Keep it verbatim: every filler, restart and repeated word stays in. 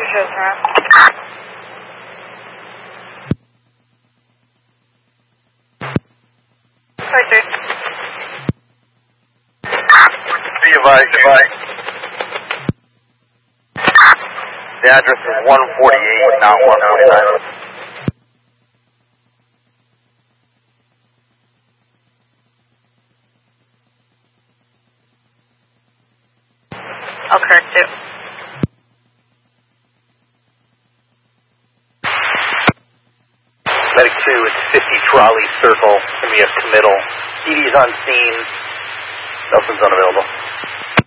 Roger, sir. Roger. Be advised, advised. The address is one forty-eight, not one forty-nine. I'll correct it. Medic two, it's fifty Trolley Circle, going to be a committal. D D's on scene. Nelson's unavailable.